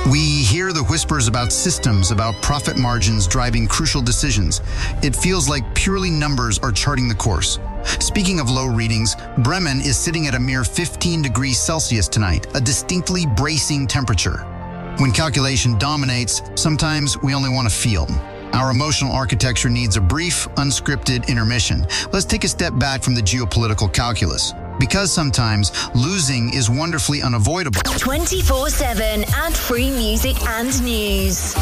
We hear the whispers about systems, about profit margins driving crucial decisions. It feels like purely numbers are charting the course. Speaking of low readings, Bremen is sitting at a mere 15 degrees Celsius tonight, a distinctly bracing temperature. When calculation dominates, sometimes we only want to feel. Our emotional architecture needs a brief, unscripted intermission. Let's take a step back from the geopolitical calculus. Because sometimes losing is wonderfully unavoidable. 24/7 ad-free music and news.